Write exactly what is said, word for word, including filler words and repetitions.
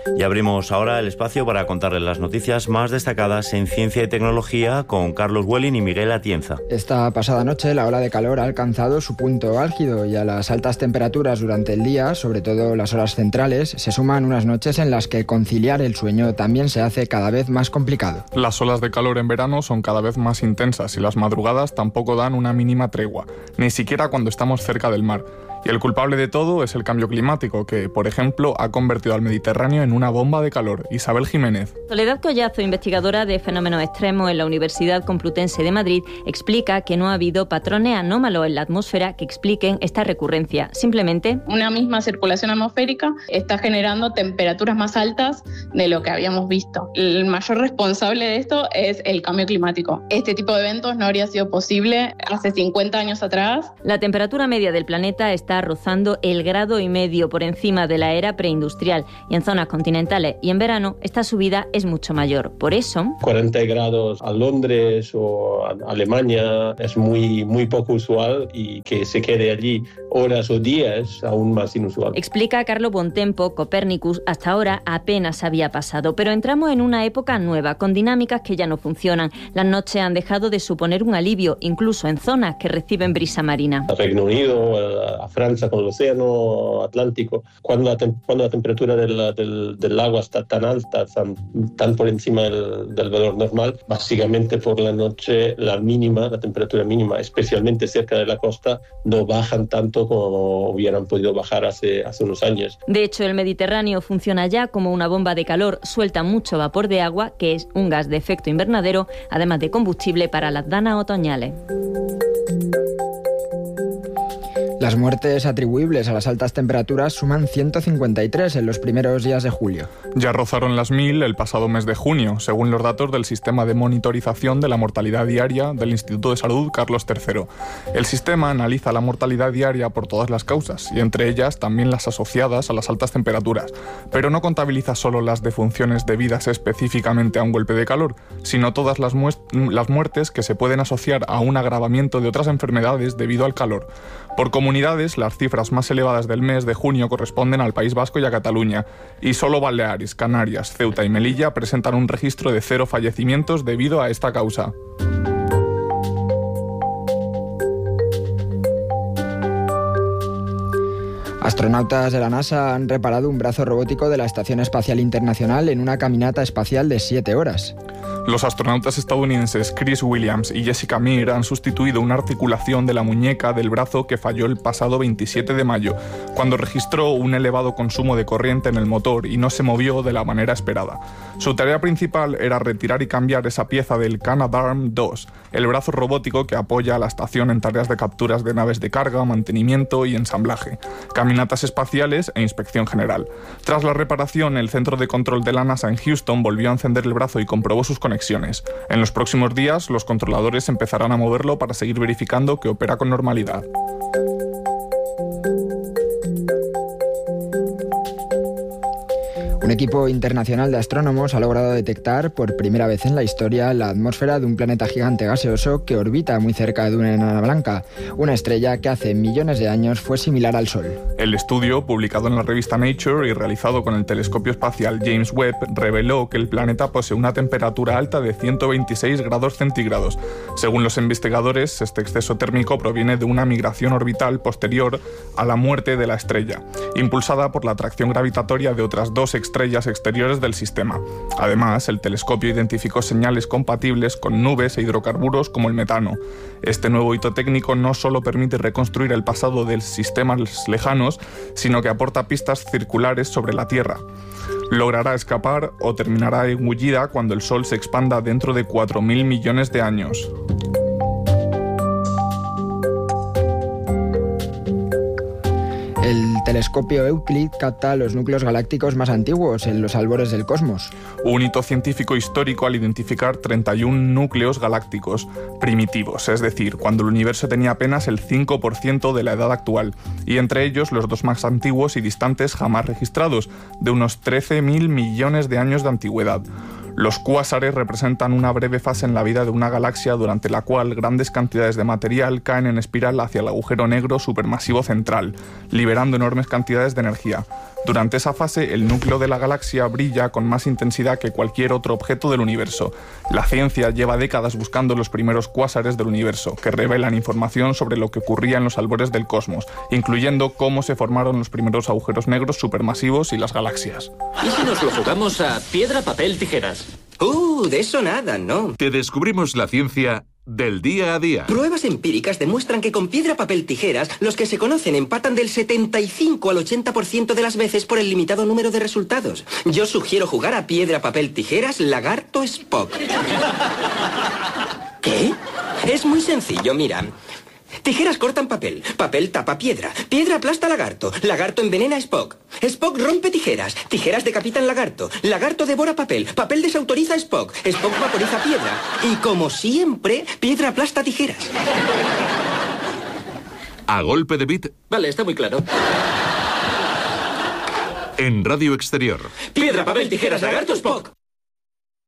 Y abrimos ahora el espacio para contarles las noticias más destacadas en ciencia y tecnología con Carlos Welling y Miguel Atienza. Esta pasada noche la ola de calor ha alcanzado su punto álgido y a las altas temperaturas durante el día, sobre todo las horas centrales, se suman unas noches en las que conciliar el sueño también se hace cada vez más complicado. Las olas de calor en verano son cada vez más intensas y las madrugadas tampoco dan una mínima tregua, ni siquiera cuando estamos cerca del mar. Y el culpable de todo es el cambio climático, que, por ejemplo, ha convertido al Mediterráneo en una bomba de calor. Isabel Jiménez. Soledad Collazo, investigadora de fenómenos extremos en la Universidad Complutense de Madrid, explica que no ha habido patrones anómalos en la atmósfera que expliquen esta recurrencia. Simplemente, una misma circulación atmosférica está generando temperaturas más altas de lo que habíamos visto. El mayor responsable de esto es el cambio climático. Este tipo de eventos no habría sido posible hace cincuenta años atrás. La temperatura media del planeta está rozando el grado y medio por encima de la era preindustrial y en zonas continentales y en verano esta subida es mucho mayor. Por eso, cuarenta grados a Londres o a Alemania es muy, muy poco usual y que se quede allí horas o días aún más inusual. Explica Carlo Bontempo, Copernicus hasta ahora apenas había pasado, pero entramos en una época nueva con dinámicas que ya no funcionan. Las noches han dejado de suponer un alivio, incluso en zonas que reciben brisa marina. Reino Unido, a Francia con el océano Atlántico, cuando la, tem- cuando la temperatura del, del, del agua está tan alta, tan, tan por encima del, del valor normal, básicamente por la noche la mínima, la temperatura mínima, especialmente cerca de la costa, no bajan tanto como hubieran podido bajar hace, hace unos años. De hecho, el Mediterráneo funciona ya como una bomba de calor, suelta mucho vapor de agua, que es un gas de efecto invernadero, además de combustible para las danas otoñales. Las muertes atribuibles a las altas temperaturas suman ciento cincuenta y tres en los primeros días de julio. Ya rozaron las mil el pasado mes de junio, según los datos del Sistema de Monitorización de la Mortalidad Diaria del Instituto de Salud Carlos tercero. El sistema analiza la mortalidad diaria por todas las causas, y entre ellas también las asociadas a las altas temperaturas, pero no contabiliza solo las defunciones debidas específicamente a un golpe de calor, sino todas las, mu- las muertes que se pueden asociar a un agravamiento de otras enfermedades debido al calor. Por comunidades, las cifras más elevadas del mes de junio corresponden al País Vasco y a Cataluña, y solo Baleares, Canarias, Ceuta y Melilla presentan un registro de cero fallecimientos debido a esta causa. Astronautas de la NASA han reparado un brazo robótico de la Estación Espacial Internacional en una caminata espacial de siete horas. Los astronautas estadounidenses Chris Williams y Jessica Meir han sustituido una articulación de la muñeca del brazo que falló el pasado veintisiete de mayo, cuando registró un elevado consumo de corriente en el motor y no se movió de la manera esperada. Su tarea principal era retirar y cambiar esa pieza del Canadarm dos, el brazo robótico que apoya a la estación en tareas de capturas de naves de carga, mantenimiento y ensamblaje, caminatas espaciales e inspección general. Tras la reparación, el Centro de Control de la NASA en Houston volvió a encender el brazo y comprobó sus conexiones. En los próximos días, los controladores empezarán a moverlo para seguir verificando que opera con normalidad. Un equipo internacional de astrónomos ha logrado detectar por primera vez en la historia la atmósfera de un planeta gigante gaseoso que orbita muy cerca de una enana blanca, una estrella que hace millones de años fue similar al Sol. El estudio, publicado en la revista Nature y realizado con el telescopio espacial James Webb, reveló que el planeta posee una temperatura alta de ciento veintiséis grados centígrados. Según los investigadores, este exceso térmico proviene de una migración orbital posterior a la muerte de la estrella, impulsada por la atracción gravitatoria de otras dos estrellas estrellas exteriores del sistema. Además, el telescopio identificó señales compatibles con nubes e hidrocarburos como el metano. Este nuevo hito técnico no solo permite reconstruir el pasado de sistemas lejanos, sino que aporta pistas circulares sobre la Tierra. Logrará escapar o terminará engullida cuando el Sol se expanda dentro de cuatro mil millones de años. El telescopio Euclid capta los núcleos galácticos más antiguos en los albores del cosmos. Un hito científico histórico al identificar treinta y un núcleos galácticos primitivos, es decir, cuando el universo tenía apenas el cinco por ciento de la edad actual, y entre ellos los dos más antiguos y distantes jamás registrados, de unos trece mil millones de años de antigüedad. Los cuásares representan una breve fase en la vida de una galaxia durante la cual grandes cantidades de material caen en espiral hacia el agujero negro supermasivo central, liberando enormes cantidades de energía. Durante esa fase, el núcleo de la galaxia brilla con más intensidad que cualquier otro objeto del universo. La ciencia lleva décadas buscando los primeros cuásares del universo, que revelan información sobre lo que ocurría en los albores del cosmos, incluyendo cómo se formaron los primeros agujeros negros supermasivos y las galaxias. ¿Y si nos lo jugamos a piedra, papel, tijeras? Uh, de eso nada, ¿no? Te descubrimos la ciencia del día a día. Pruebas empíricas demuestran que con piedra, papel, tijeras, los que se conocen empatan del setenta y cinco al ochenta por ciento de las veces por el limitado número de resultados. Yo sugiero jugar a piedra, papel, tijeras, lagarto, Spock. ¿Qué? Es muy sencillo, mira. Tijeras cortan papel, papel tapa piedra, piedra aplasta lagarto, lagarto envenena a Spock, Spock rompe tijeras, tijeras decapitan lagarto, lagarto devora papel, papel desautoriza a Spock, Spock vaporiza piedra y, como siempre, piedra aplasta tijeras. A golpe de bit. Vale, está muy claro. En Radio Exterior. Piedra, papel, tijeras, lagarto, Spock.